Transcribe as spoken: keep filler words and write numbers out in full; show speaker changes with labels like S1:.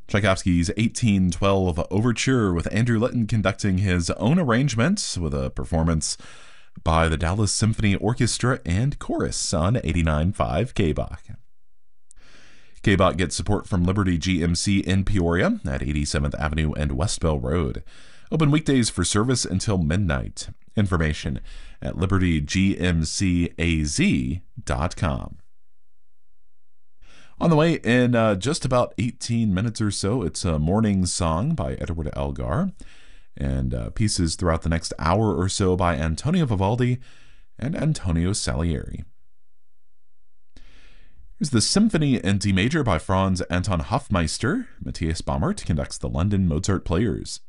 S1: Tchaikovsky's eighteen twelve Overture, with Andrew Litton conducting his own arrangement with a performance by the Dallas Symphony Orchestra and Chorus on eighty-nine point five K B O C. K B O C gets support from Liberty G M C in Peoria at eighty-seventh Avenue and West Bell Road. Open weekdays for service until midnight. Information at liberty g m c a z dot com. On the way in uh, just about eighteen minutes or so, it's a morning song by Edward Elgar, and uh, pieces throughout the next hour or so by Antonio Vivaldi and Antonio Salieri. Here's the Symphony in D major by Franz Anton Hofmeister. Matthias Baumert conducts the London Mozart Players.